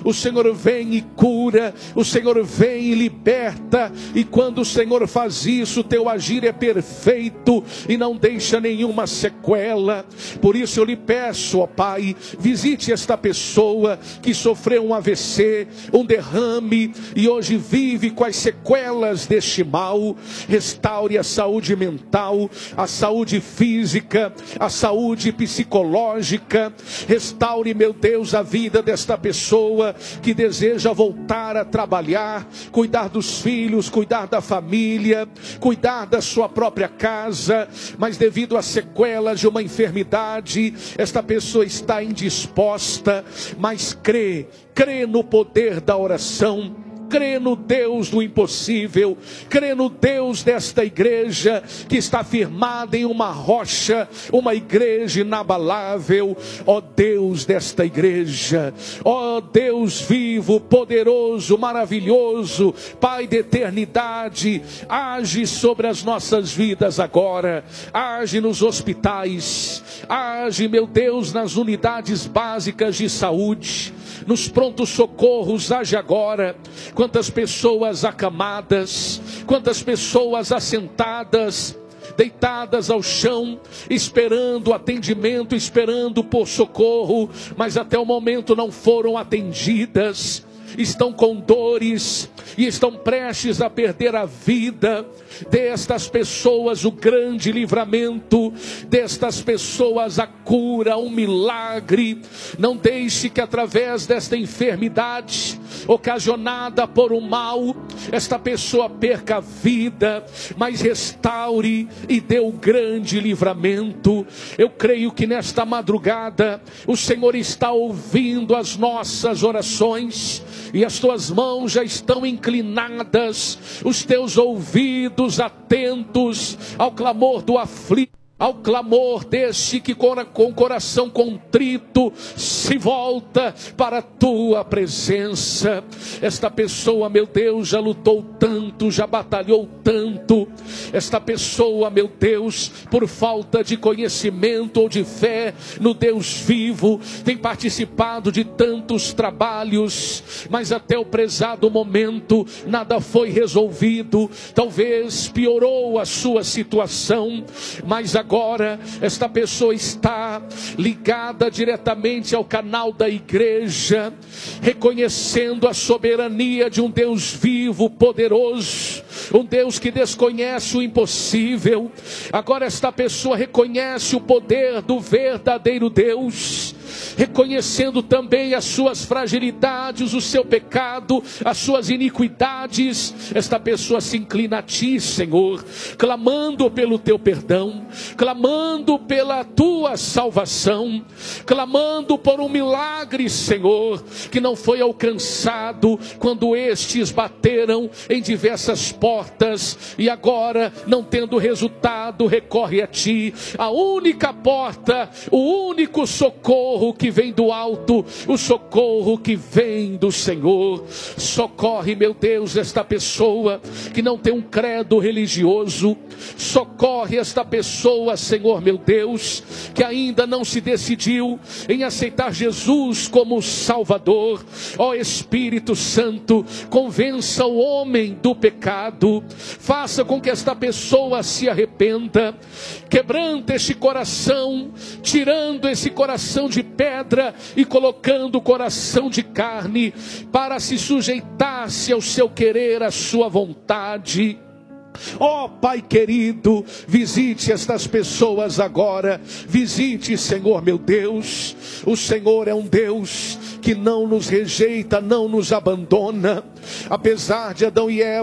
o Senhor vem e cura, o Senhor vem e liberta, e quando o Senhor faz isso, teu agir é perfeito e não deixa nenhuma sequela. Por isso eu lhe peço, ó Pai, visite esta pessoa que sofreu um AVC, um derrame, e hoje vive com as sequelas deste mal. Restaure a saúde mental, a saúde física, a saúde psicológica. Restaure, meu Deus, a vida desta pessoa que deseja voltar a trabalhar, cuidar dos filhos, cuidar da família, cuidar da sua própria casa, mas devido às sequelas de uma enfermidade, esta pessoa está indisposta, mas crê no poder da oração, crê no Deus do impossível, crê no Deus desta igreja que está firmada em uma rocha, uma igreja inabalável. Ó Deus desta igreja, ó Deus vivo, poderoso, maravilhoso, Pai da eternidade, age sobre as nossas vidas agora, age nos hospitais, age, meu Deus, nas unidades básicas de saúde, nos prontos socorros, age agora. Quantas pessoas acamadas, quantas pessoas assentadas, deitadas ao chão, esperando atendimento, esperando por socorro, mas até o momento não foram atendidas, estão com dores e estão prestes a perder a vida. Destas pessoas o grande livramento, destas pessoas a cura, um milagre. Não deixe que através desta enfermidade ocasionada por um mal, esta pessoa perca a vida, mas restaure e dê o grande livramento. Eu creio que nesta madrugada o Senhor está ouvindo as nossas orações, e as tuas mãos já estão inclinadas, os teus ouvidos atentos ao clamor do aflito, ao clamor deste que com o coração contrito se volta para a tua presença. Esta pessoa, meu Deus, já lutou tanto, já batalhou tanto. Esta pessoa, meu Deus, por falta de conhecimento ou de fé no Deus vivo, tem participado de tantos trabalhos, mas até o prezado momento nada foi resolvido. Talvez piorou a sua situação, mas agora esta pessoa está ligada diretamente ao canal da igreja, reconhecendo a soberania de um Deus vivo, poderoso, um Deus que desconhece o impossível. Agora esta pessoa reconhece o poder do verdadeiro Deus, reconhecendo também as suas fragilidades, o seu pecado, as suas iniquidades. Esta pessoa se inclina a ti, Senhor, clamando pelo teu perdão, clamando pela tua salvação, clamando por um milagre, Senhor, que não foi alcançado quando estes bateram em diversas portas, e agora, não tendo resultado, recorre a ti, a única porta, o único socorro que vem do alto, o socorro que vem do Senhor. Socorre, meu Deus, esta pessoa que não tem um credo religioso. Socorre esta pessoa, Senhor, meu Deus, que ainda não se decidiu em aceitar Jesus como Salvador. Ó Espírito Santo, convença o homem do pecado, faça com que esta pessoa se arrependa, quebranta este coração, tirando esse coração de pedra e colocando o coração de carne, para se sujeitar-se ao seu querer, à sua vontade. Ó Pai querido, visite estas pessoas agora, visite, Senhor meu Deus. O Senhor é um Deus que não nos rejeita, não nos abandona. Apesar de Adão e Eva